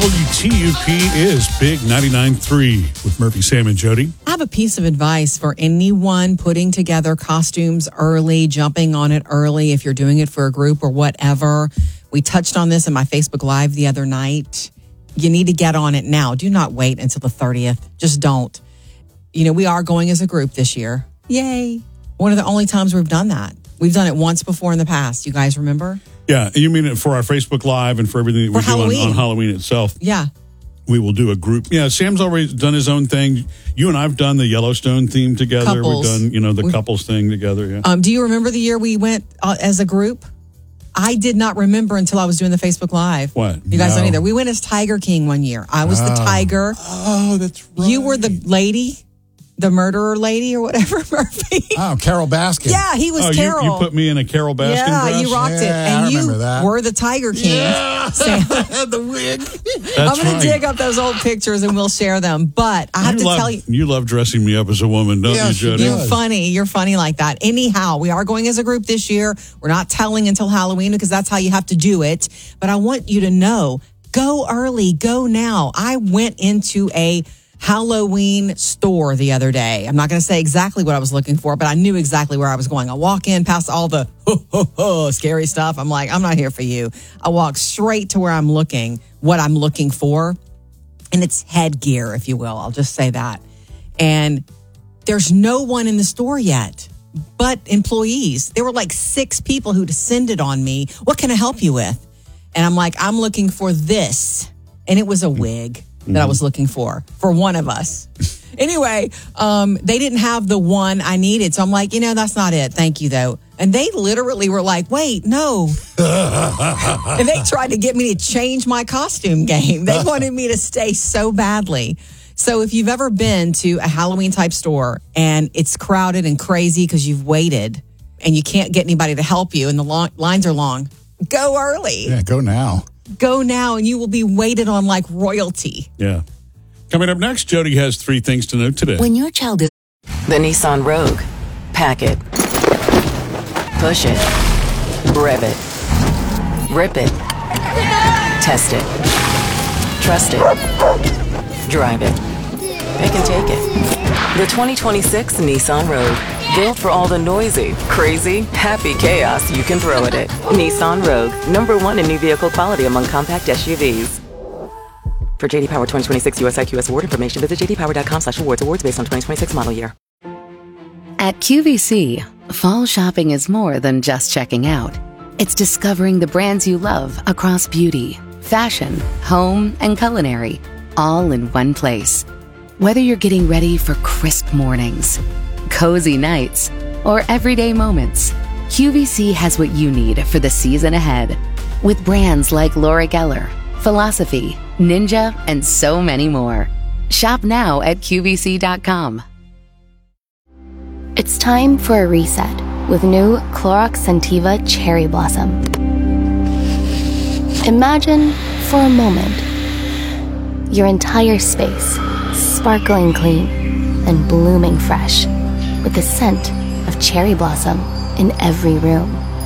WTUP is Big 99.3 with Murphy, Sam, and Jody. I have a piece of advice for anyone putting together costumes early, jumping on it early, if you're doing it for a group or whatever. We touched on this in my Facebook Live the other night. You need to get on it now. Do not wait until the 30th. Just don't. You know, we are going as a group this year. Yay. One of the only times we've done that. We've done it once before in the past. You guys remember? Yeah, you mean it for our Facebook Live and for everything that we do on Halloween itself. Yeah. We will do a group. Yeah, Sam's already done his own thing. You and I have done the Yellowstone theme together. Couples. We've done, the couples thing together. Yeah. Do you remember the year we went as a group? I did not remember until I was doing the Facebook Live. What? You guys don't either. We went as Tiger King one year. I was the tiger. Oh, that's right. You were the lady, the murderer lady or whatever, Murphy. Oh, Carol Baskin. Yeah, he was Carol. You put me in a Carol Baskin Yeah, dress? you rocked it. And I you remember that. were the Tiger King. Yeah. Sam. The wig. I'm going to dig up those old pictures and we'll share them. But I have to tell you. You love dressing me up as a woman, don't you, Jody? You're funny. You're funny like that. Anyhow, we are going as a group this year. We're not telling until Halloween because that's how you have to do it. But I want you to know, go early, go now. I went into a Halloween store the other day. I'm not going to say exactly what I was looking for, but I knew exactly where I was going. I walk in past all the scary stuff. I'm like, I'm not here for you. I walk straight to where I'm looking, what I'm looking for. And it's headgear, if you will. I'll just say that. And there's no one in the store yet but employees. There were like 6 people who descended on me. What can I help you with? And I'm like, I'm looking for this. And it was a wig that I was looking for one of us. Anyway, they didn't have the one I needed. So I'm like, that's not it. Thank you, though. And they literally were like, wait, no. And they tried to get me to change my costume game. They wanted me to stay so badly. So if you've ever been to a Halloween type store and it's crowded and crazy because you've waited and you can't get anybody to help you and the lines are long, go early. Yeah, go now. Go now and you will be waited on like royalty. Yeah. Coming up next, Jody has 3 things to know today. When your child is the Nissan Rogue, pack it, push it, rev it, rip it, test it, trust it, drive it, pick and take it. The 2026 Nissan Rogue. Built for all the noisy, crazy, happy chaos you can throw at it. Nissan Rogue, #1 in new vehicle quality among compact SUVs. For JD Power 2026 US IQS award information, visit jdpower.com/awards. Awards based on 2026 model year. At QVC, fall shopping is more than just checking out. It's discovering the brands you love across beauty, fashion, home, and culinary, all in one place. Whether you're getting ready for crisp mornings, cozy nights, or everyday moments, QVC has what you need for the season ahead. With brands like Laura Geller, Philosophy, Ninja, and so many more. Shop now at QVC.com. It's time for a reset with new Clorox Scentiva Cherry Blossom. Imagine, for a moment, your entire space sparkling clean and blooming fresh, with the scent of cherry blossom in every room.